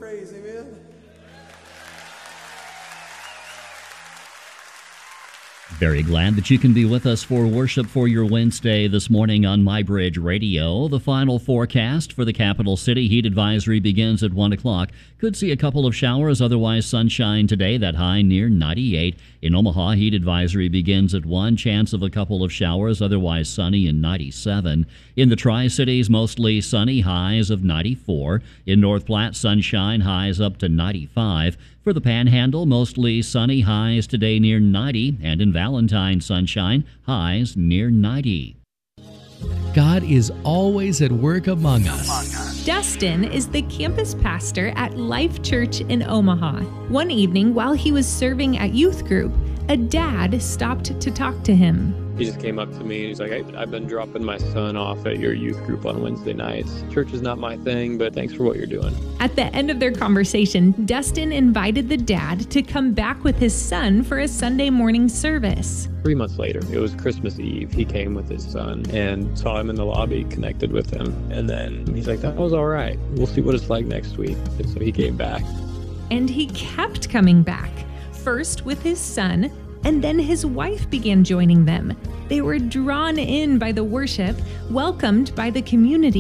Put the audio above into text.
praise. Amen. Very glad that you can be with us for worship for your Wednesday this morning on MyBridge Radio. The final forecast for the capital city heat advisory begins at 1 o'clock. Could see a couple of showers, otherwise sunshine today, that high near 98. In Omaha, heat advisory begins at 1, chance of a couple of showers, otherwise sunny and 97. In the Tri-Cities, mostly sunny, highs of 94. In North Platte, sunshine, highs up to 95. For the Panhandle, mostly sunny, highs today near 90, and in Valentine, sunshine, highs near 90. God is always at work among us. Dustin is the campus pastor at Life Church in Omaha. One evening, while he was serving at youth group, a dad stopped to talk to him. He just came up to me and he's like, I've been dropping my son off at your youth group on Wednesday nights. Church is not my thing, but thanks for what you're doing. At the end of their conversation, Dustin invited the dad to come back with his son for a Sunday morning service. 3 months later, it was Christmas Eve. He came with his son and saw him in the lobby, connected with him. And then he's like, that was all right. We'll see what it's like next week. And so he came back. And he kept coming back, first with his son, and then his wife began joining them. They were drawn in by the worship, welcomed by the community,